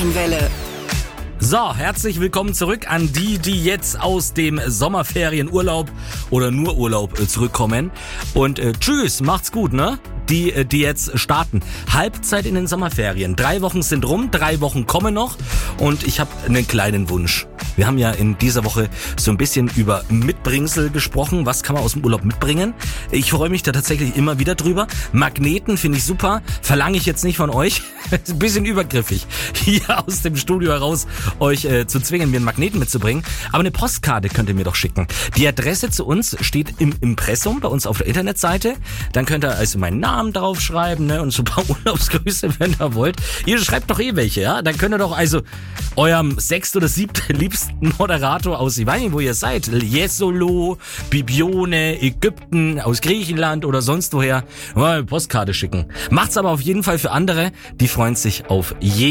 Welle. So, herzlich willkommen zurück an die jetzt aus dem Sommerferienurlaub oder nur Urlaub zurückkommen. Und tschüss, macht's gut, ne? Die jetzt starten. Halbzeit in den Sommerferien. 3 Wochen sind rum, 3 Wochen kommen noch. Und ich habe einen kleinen Wunsch. Wir haben ja in dieser Woche so ein bisschen über Mitbringsel gesprochen. Was kann man aus dem Urlaub mitbringen? Ich freue mich da tatsächlich immer wieder drüber. Magneten finde ich super. Verlange ich jetzt nicht von euch. Ist ein bisschen übergriffig, hier aus dem Studio heraus euch zu zwingen, mir einen Magneten mitzubringen. Aber eine Postkarte könnt ihr mir doch schicken. Die Adresse zu uns steht im Impressum bei uns auf der Internetseite. Dann könnt ihr also meinen Namen draufschreiben, ne, und so ein paar Urlaubsgrüße, wenn ihr wollt. Ihr schreibt doch eh welche, ja? Dann könnt ihr doch also eurem 6. oder 7. liebsten Moderator aus, ich weiß nicht, wo ihr seid, Jesolo, Bibione, Ägypten, aus Griechenland oder sonst woher, mal eine Postkarte schicken. Macht's aber auf jeden Fall für andere, die freuen sich auf